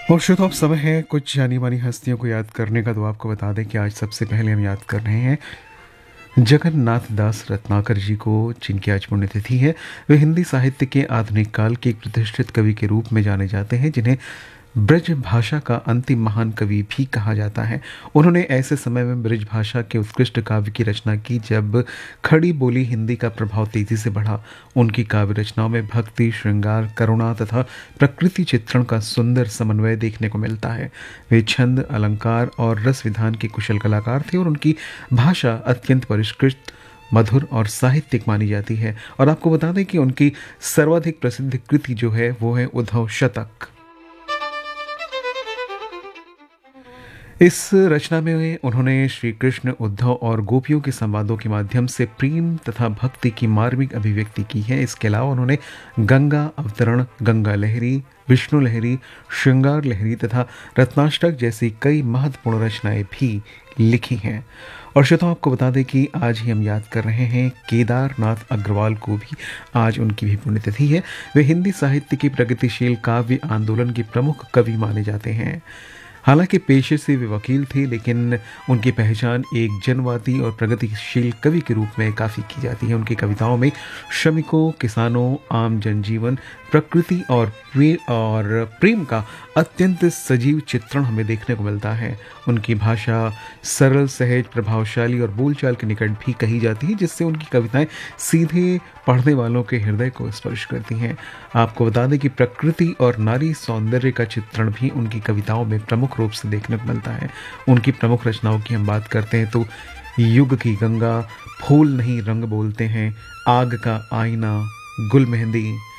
और श्रोताओं, अब समय है कुछ जानी-मानी हस्तियों को याद करने का। तो आपको बता दें कि आज सबसे पहले हम याद कर रहे हैं जगन्नाथ दास रत्नाकर जी को, जिनकी आज पुण्यतिथि है। वे हिंदी साहित्य के आधुनिक काल के एक प्रतिष्ठित कवि के रूप में जाने जाते हैं, जिन्हें ब्रज भाषा का अंतिम महान कवि भी कहा जाता है। उन्होंने ऐसे समय में ब्रज भाषा के उत्कृष्ट काव्य की रचना की जब खड़ी बोली हिंदी का प्रभाव तेजी से बढ़ा। उनकी काव्य रचनाओं में भक्ति, श्रृंगार, करुणा तथा प्रकृति चित्रण का सुंदर समन्वय देखने को मिलता है। वे छंद, अलंकार और रस विधान के कुशल कलाकार थे और उनकी भाषा अत्यंत परिष्कृत, मधुर और साहित्यिक मानी जाती है। और आपको बता दें कि उनकी सर्वाधिक प्रसिद्ध कृति जो है वो है उद्धव शतक। इस रचना में उन्होंने श्री कृष्ण, उद्धव और गोपियों के संवादों के माध्यम से प्रेम तथा भक्ति की मार्मिक अभिव्यक्ति की है। इसके अलावा उन्होंने गंगा अवतरण, गंगा लहरी, विष्णु लहरी, श्रृंगार लहरी तथा रत्नाष्टक जैसी कई महत्वपूर्ण रचनाएं भी लिखी हैं। और श्रोताओं, आपको बता दें कि आज ही हम याद कर रहे हैं केदारनाथ अग्रवाल को भी। आज उनकी भी पुण्यतिथि है। वे हिंदी साहित्य की प्रगतिशील काव्य आंदोलन के प्रमुख कवि माने जाते हैं। हालांकि पेशे से वे वकील थे, लेकिन उनकी पहचान एक जनवादी और प्रगतिशील कवि के रूप में काफ़ी की जाती है। उनकी कविताओं में श्रमिकों, किसानों, आम जनजीवन, प्रकृति और प्रेम का अत्यंत सजीव चित्रण हमें देखने को मिलता है। उनकी भाषा सरल, सहज, प्रभावशाली और बोलचाल के निकट भी कही जाती है, जिससे उनकी कविताएं सीधे पढ़ने वालों के हृदय को स्पर्श करती हैं। आपको बता दें कि प्रकृति और नारी सौंदर्य का चित्रण भी उनकी कविताओं में प्रमुख रूप से देखने को मिलता है। उनकी प्रमुख रचनाओं की हम बात करते हैं तो युग की गंगा, फूल नहीं रंग बोलते हैं, आग का आईना, गुल मेहंदी,